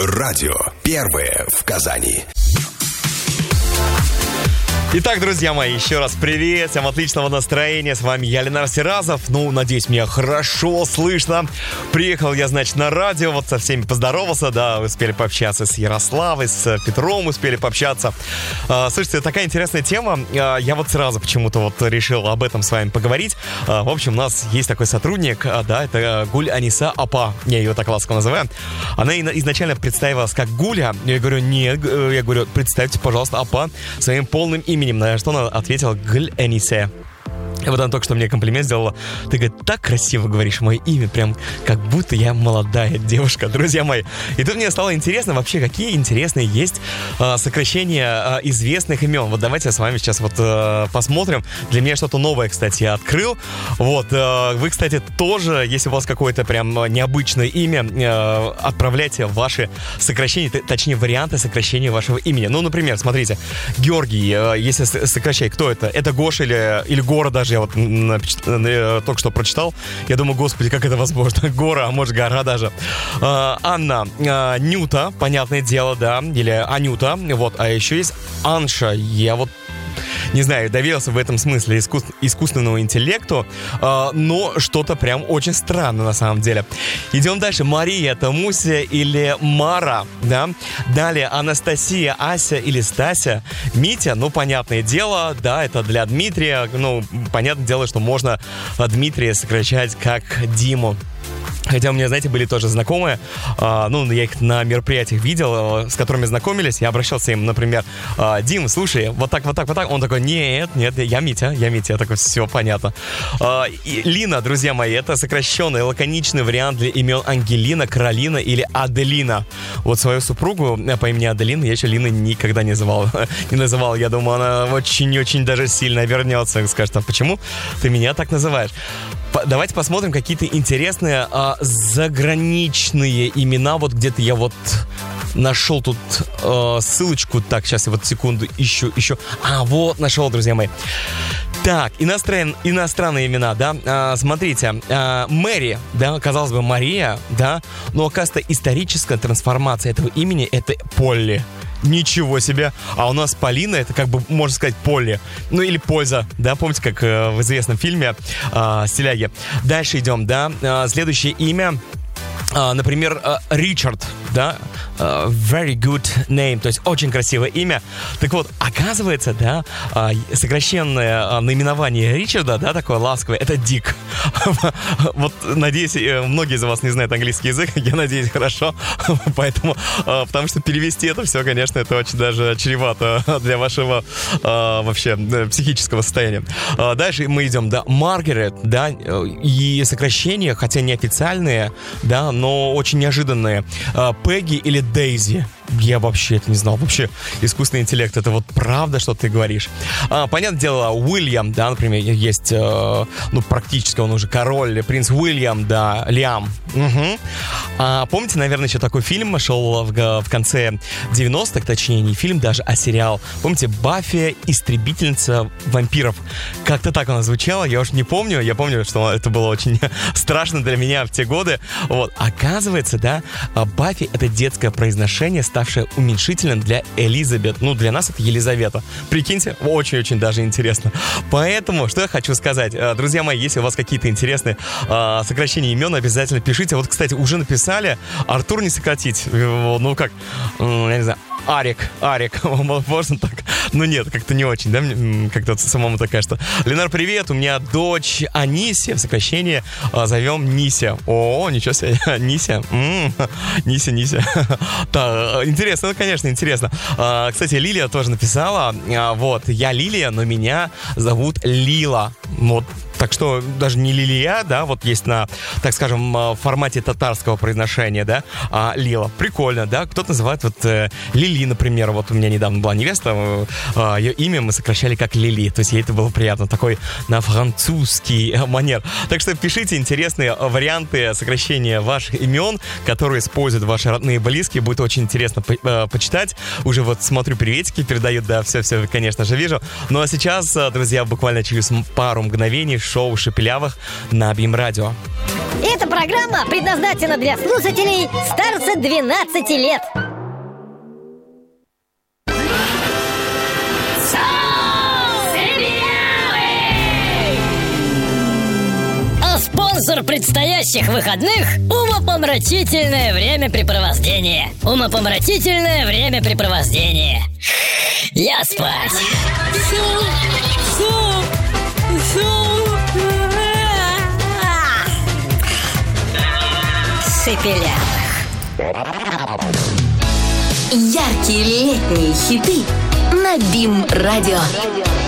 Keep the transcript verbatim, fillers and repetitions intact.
Радио первое в Казани. Итак, друзья мои, еще раз привет, всем отличного настроения, с вами я, Ленар Сиразов. Ну, надеюсь, меня хорошо слышно. Приехал я, значит, на радио, вот со всеми поздоровался, да, успели пообщаться с Ярославой, с Петром успели пообщаться. А, слушайте, такая интересная тема, а, я вот сразу почему-то вот решил об этом с вами поговорить. А, в общем, у нас есть такой сотрудник, а, да, это Гуль Аниса Апа, я ее так ласково называю. Она изначально представилась как Гуля, я говорю, нет, я говорю, представьте, пожалуйста, Апа своим полным именем. На что она ответила Гуль Аниса. И вот она только что мне комплимент сделала. Ты, говорит, так красиво говоришь мое имя, прям как будто я молодая девушка, друзья мои. И тут мне стало интересно вообще, какие интересные есть э, сокращения э, известных имен. Вот давайте с вами сейчас вот э, посмотрим. Для меня что-то новое, кстати, я открыл. Вот, э, вы, кстати, тоже, если у вас какое-то прям необычное имя, э, отправляйте ваши сокращения, т- точнее, варианты сокращения вашего имени. Ну, например, смотрите, Георгий, э, если сокращать, кто это? Это Гоша или, или Гора даже? Я вот напич... только что прочитал. Я думаю, господи, как это возможно? Гора, а может гора даже. А, Анна, а, Нюта, понятное дело, да. Или Анюта. Вот, а еще есть Анша. Я вот не знаю, доверился в этом смысле искус... искусственному интеллекту, э, но что-то прям очень странно на самом деле. Идем дальше. Мария, это Муся или Мара, да? Далее Анастасия, Ася или Стася. Митя, ну, понятное дело, да, это для Дмитрия. Ну, понятное дело, что можно Дмитрия сокращать как Диму. Хотя у меня, знаете, были тоже знакомые, э, ну, я их на мероприятиях видел, э, с которыми знакомились, я обращался им, например, э, Дим, слушай, вот так, вот так, вот так, он такой, нет, нет, я Митя, я Митя, я такой, все понятно. Э, и Лина, друзья мои, это сокращенный, лаконичный вариант для имен Ангелина, Каролина или Аделина. Вот свою супругу по имени Аделина я еще Линой никогда не называл, не называл, я думаю, она очень-очень даже сильно вернется и скажет, а почему ты меня так называешь? Давайте посмотрим какие-то интересные а, заграничные имена. Вот где-то я вот нашел тут а, ссылочку. Так, сейчас я вот секунду ищу, ищу. А, вот, нашел, друзья мои. Так, иностран, иностранные имена, да, а, смотрите, а, Мэри, да, казалось бы, Мария, да, но, оказывается, историческая трансформация этого имени — это Полли. Ничего себе. А у нас Полина, это как бы, можно сказать, Полли. Ну, или Польза, да, помните, как э, в известном фильме э, «Стиляги». Дальше идем, да. Э, следующее имя, э, например, э, Ричард, да. Uh, very good name, то есть очень красивое имя. Так вот, оказывается, да, uh, сокращенное uh, наименование Ричарда, да, такое ласковое, это Дик. Вот, надеюсь, многие из вас не знают английский язык, я надеюсь, хорошо. Поэтому, uh, потому что перевести это все, конечно, это очень даже чревато для вашего uh, вообще психического состояния. Uh, дальше мы идем, да, Маргарет, да, и сокращения, хотя неофициальные, да, но очень неожиданные. Uh, Пегги или Дейзи. Я вообще это не знал. Вообще, искусственный интеллект, это вот правда, что ты говоришь? А, понятное дело, Уильям, да, например, есть, э, ну, практически он уже король, принц Уильям, да, Лиам. Угу. А, помните, наверное, еще такой фильм шел в, в конце девяностых, точнее, не фильм даже, а сериал. Помните, Баффи, истребительница вампиров. Как-то так она звучала, я уж не помню. Я помню, что это было очень страшно для меня в те годы. Вот, оказывается, да, Баффи — это детское произношение, ставшее уменьшительным для Элизабет. Ну, для нас это Елизавета. Прикиньте, очень-очень даже интересно. Поэтому, что я хочу сказать, друзья мои, если у вас какие-то интересные э, сокращения имен, обязательно пишите. Вот, кстати, уже написали. Артур не сократить. Ну, как, я не знаю, Арик, Арик, можно так? Ну нет, как-то не очень, да, как-то самому такая, что Ленар, привет, у меня дочь Анисия, в сокращении зовем Нися. О, ничего себе, Нися, м-м, Нися, Нися. Так, интересно, ну, конечно, интересно. Кстати, Лилия тоже написала, вот, я Лилия, но меня зовут Лила. Вот. Так что даже не Лилия, да, вот есть на, так скажем, формате татарского произношения, да, а Лила. Прикольно, да, кто-то называет вот э, Лили, например, вот у меня недавно была невеста, э, ее имя мы сокращали как Лили, то есть ей это было приятно, такой на французский манер. Так что пишите интересные варианты сокращения ваших имен, которые используют ваши родные и близкие, будет очень интересно по- э, почитать. Уже вот смотрю, приветики передают, да, все-все, конечно же, вижу. Ну а сейчас, друзья, буквально через пару мгновений шоу «Шепелявых» на БИМ-радио. Эта программа предназначена для слушателей старше двенадцати лет. А спонсор предстоящих выходных – умопомрачительное времяпрепровождение. Умопомрачительное времяпрепровождение. Я спать. Шепелявых. Яркие летние хиты на БИМ-радио.